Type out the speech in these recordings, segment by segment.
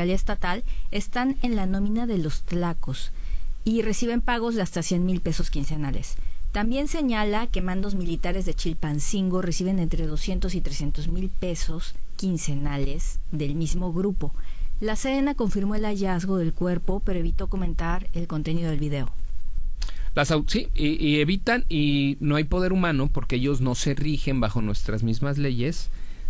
Fiscalía Estatal están en la nómina de los tlacos y reciben pagos de hasta 100,000 pesos quincenales. También señala que mandos militares de Chilpancingo reciben entre 200 y 300,000 pesos quincenales del mismo grupo. La Sedena confirmó el hallazgo del cuerpo, pero evitó comentar el contenido del video. Sí, y evitan, y no hay poder humano porque ellos no se rigen bajo nuestras mismas leyes,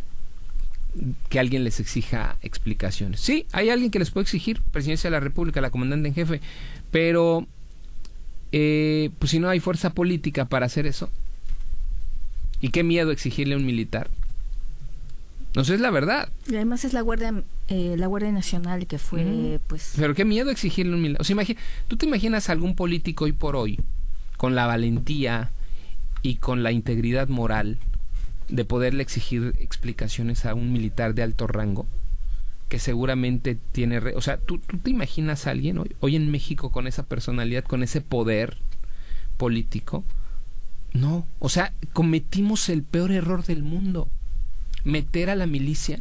que alguien les exija explicaciones. Sí, hay alguien que les puede exigir, Presidencia de la República, la comandante en jefe, pero pues si no hay fuerza política para hacer eso, y qué miedo exigirle a un militar. No sé, es la verdad. Y además es la Guardia Nacional que fue, pues... Pero qué miedo exigirle a un militar. O sea, ¿tú te imaginas a algún político hoy por hoy, con la valentía y con la integridad moral de poderle exigir explicaciones a un militar de alto rango que seguramente tiene... O sea, ¿tú te imaginas a alguien hoy en México con esa personalidad, con ese poder político? No, o sea, cometimos el peor error del mundo: meter a la milicia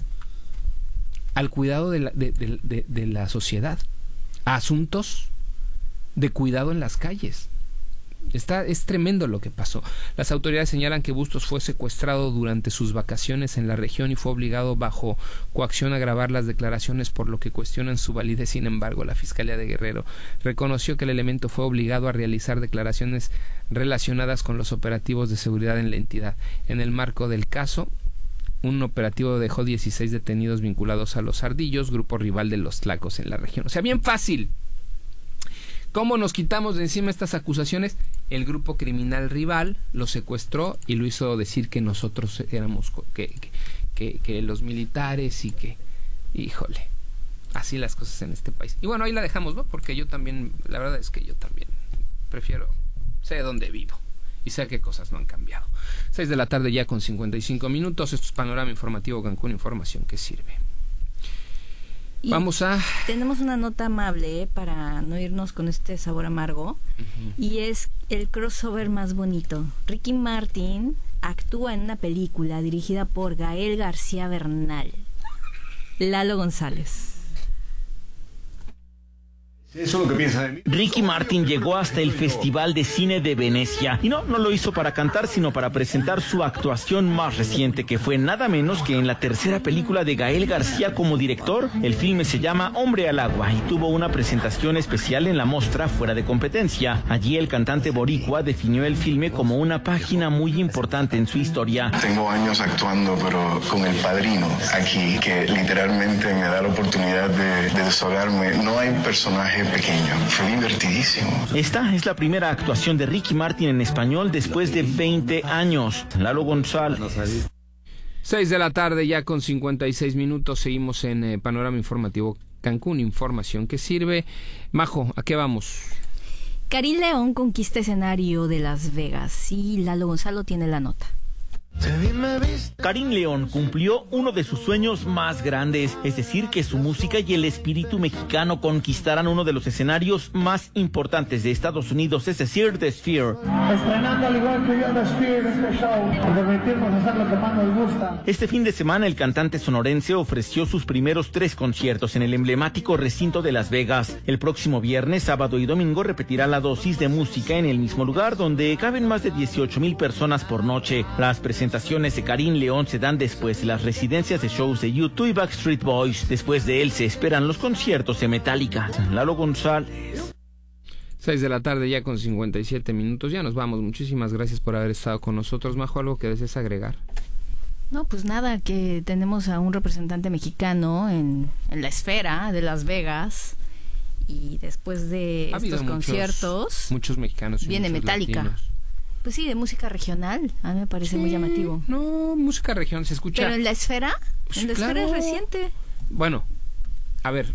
al cuidado de la sociedad, a asuntos de cuidado en las calles. Es tremendo lo que pasó. Las autoridades señalan que Bustos fue secuestrado durante sus vacaciones en la región y fue obligado bajo coacción a grabar las declaraciones, por lo que cuestionan su validez. Sin embargo, la Fiscalía de Guerrero reconoció que el elemento fue obligado a realizar declaraciones relacionadas con los operativos de seguridad en la entidad. En el marco del caso, un operativo dejó 16 detenidos vinculados a los Ardillos, grupo rival de los Tlacos en la región. O sea, bien fácil. ¿Cómo nos quitamos de encima estas acusaciones? El grupo criminal rival lo secuestró y lo hizo decir que nosotros éramos, que los militares, y que, híjole, así las cosas en este país. Y bueno, ahí la dejamos, ¿no? Porque yo también, la verdad es que yo también prefiero, sé dónde vivo y sé qué cosas no han cambiado. 6 de la tarde ya con 55 minutos. Esto es Panorama Informativo Cancún, información que sirve. Y tenemos una nota amable para no irnos con este sabor amargo, y es el crossover más bonito. Ricky Martin actúa en una película dirigida por Gael García Bernal, Lalo González. Eso es lo que piensa de mí. Ricky Martin llegó hasta el Festival de Cine de Venecia y no lo hizo para cantar, sino para presentar su actuación más reciente, que fue nada menos que en la tercera película de Gael García como director. El filme se llama Hombre al Agua y tuvo una presentación especial en la Mostra Fuera de Competencia. Allí el cantante boricua definió el filme como una página muy importante en su historia. Tengo años actuando, pero con El Padrino aquí, que literalmente me da la oportunidad de desahogarme. No hay personaje pequeño, fue divertidísimo. Esta es la primera actuación de Ricky Martin en español después de 20 años. Lalo González. 6 de la tarde ya con 56 minutos. Seguimos en Panorama Informativo Cancún, información que sirve. Majo, ¿a qué vamos? Karim León conquista escenario de Las Vegas y Lalo Gonzalo tiene la nota. Karim León cumplió uno de sus sueños más grandes, es decir, que su música y el espíritu mexicano conquistaran uno de los escenarios más importantes de Estados Unidos, es decir, The Sphere. Estrenando al igual que yo The Sphere, este show, permitirnos hacer lo que más nos gusta. Este fin de semana el cantante sonorense ofreció sus primeros 3 conciertos en el emblemático recinto de Las Vegas. El próximo viernes, sábado y domingo repetirá la dosis de música en el mismo lugar, donde caben más de 18,000 personas por noche. Las presentaciones de Karim León se dan después de las residencias de shows de U2 y Backstreet Boys. Después de él se esperan los conciertos de Metallica. Lalo González. 6 de la tarde ya con 57 minutos. Ya nos vamos. Muchísimas gracias por haber estado con nosotros. Majo, ¿algo que desees agregar? No, pues nada, que tenemos a un representante mexicano en la esfera de Las Vegas, y después de estos conciertos muchos mexicanos viene Metallica. Latinos. Pues sí, de música regional. A mí me parece muy llamativo. No, música regional se escucha. Pero en la esfera, pues en la esfera es reciente. Bueno, a ver,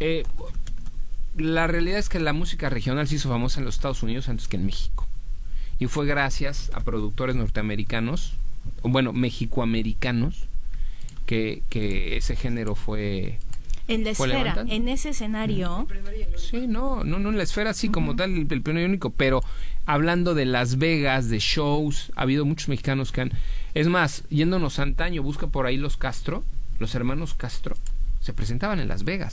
la realidad es que la música regional se hizo famosa en los Estados Unidos antes que en México. Y fue gracias a productores norteamericanos, bueno, mexicoamericanos, que ese género fue... En la esfera, en ese escenario. Sí, no, en la esfera sí, como tal, el pionero único, pero hablando de Las Vegas, de shows, ha habido muchos mexicanos que han... Es más, yéndonos antaño, busca por ahí los Castro, los hermanos Castro, se presentaban en Las Vegas.